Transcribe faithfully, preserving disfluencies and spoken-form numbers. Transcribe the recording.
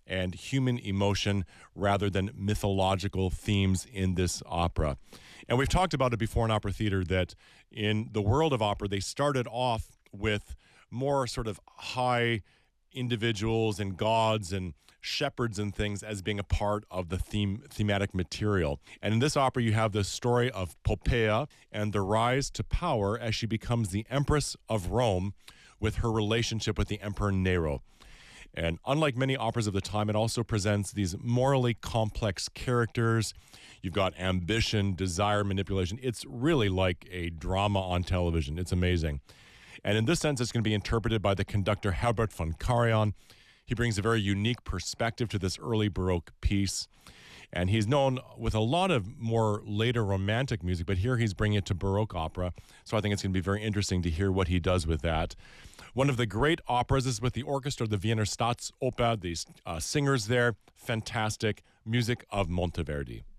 and human emotion rather than mythological themes in this opera. And we've talked about it before in opera theater that in the world of opera, they started off with more sort of high individuals and gods and shepherds and things as being a part of the theme thematic material. And in this opera, you have the story of Poppaea and the rise to power as she becomes the Empress of Rome with her relationship with the Emperor Nero. And unlike many operas of the time, it also presents these morally complex characters. You've got ambition, desire, manipulation. It's really like a drama on television. It's amazing. And in this sense, it's going to be interpreted by the conductor Herbert von Karajan. He brings a very unique perspective to this early Baroque piece. And he's known with a lot of more later romantic music, but here he's bringing it to Baroque opera. So I think it's going to be very interesting to hear what he does with that. One of the great operas is with the orchestra, the Wiener Staatsoper, these uh, singers there, fantastic music of Monteverdi.